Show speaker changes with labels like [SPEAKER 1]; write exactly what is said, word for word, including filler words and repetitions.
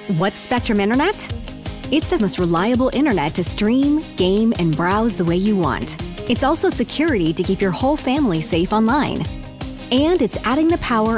[SPEAKER 1] What's Spectrum Internet? It's the most reliable internet to stream, game, and browse the way you want. It's also security to keep your whole family safe online. And it's adding the power